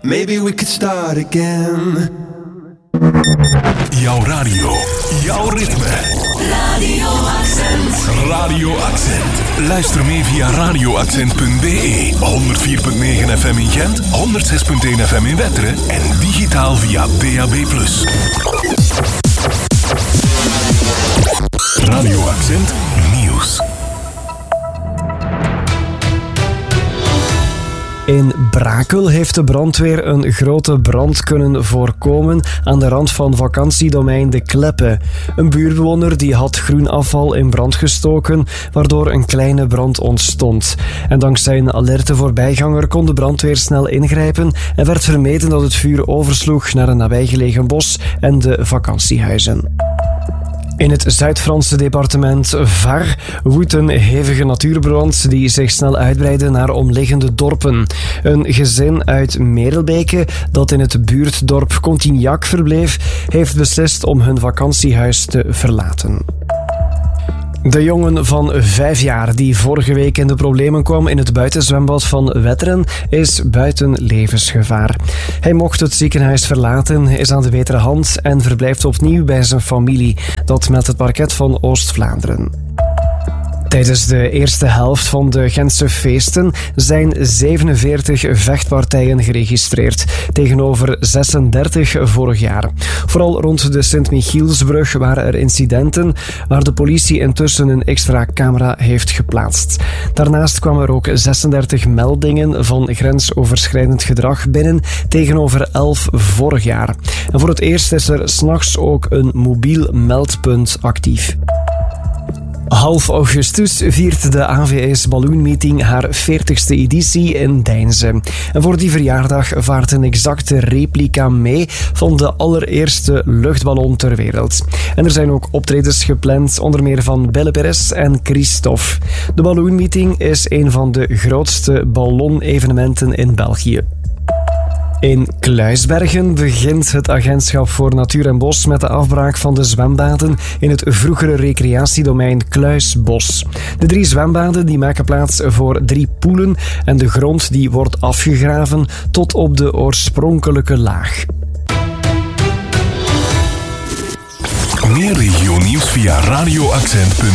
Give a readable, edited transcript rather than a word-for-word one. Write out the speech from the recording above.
maybe we could start again. Jouw radio, jouw ritme. Radio Accent. Radio Accent. Luister mee via radioaccent.be. 104.9 FM in Gent, 106.1 FM in Wetteren en digitaal via DAB+. Radio Accent Nieuws. In Brakel heeft de brandweer een grote brand kunnen voorkomen aan de rand van vakantiedomein De Kleppe. Een buurtbewoner die had groen afval in brand gestoken, waardoor een kleine brand ontstond. En dankzij een alerte voorbijganger kon de brandweer snel ingrijpen en werd vermeden dat het vuur oversloeg naar een nabijgelegen bos en de vakantiehuizen. In het Zuid-Franse departement Var woedt een hevige natuurbrand die zich snel uitbreidde naar omliggende dorpen. Een gezin uit Merelbeke, dat in het buurtdorp Contignac verbleef, heeft beslist om hun vakantiehuis te verlaten. De jongen van 5 jaar die vorige week in de problemen kwam in het buitenzwembad van Wetteren is buiten levensgevaar. Hij mocht het ziekenhuis verlaten, is aan de betere hand en verblijft opnieuw bij zijn familie. Dat meldt het parket van Oost-Vlaanderen. Tijdens de eerste helft van de Gentse feesten zijn 47 vechtpartijen geregistreerd, tegenover 36 vorig jaar. Vooral rond de Sint-Michielsbrug waren er incidenten waar de politie intussen een extra camera heeft geplaatst. Daarnaast kwamen er ook 36 meldingen van grensoverschrijdend gedrag binnen, tegenover 11 vorig jaar. En voor het eerst is er 's nachts ook een mobiel meldpunt actief. Half augustus viert de AVS Balloon Meeting haar 40ste editie in Deinze. En voor die verjaardag vaart een exacte replica mee van de allereerste luchtballon ter wereld. En er zijn ook optredens gepland, onder meer van Belle Perez en Christophe. De Balloon Meeting is een van de grootste ballonevenementen in België. In Kluisbergen begint het Agentschap voor Natuur en Bos met de afbraak van de zwembaden in het vroegere recreatiedomein Kluisbos. De 3 zwembaden die maken plaats voor 3 poelen en de grond die wordt afgegraven tot op de oorspronkelijke laag. Meer regionieuws via radioaccent.be.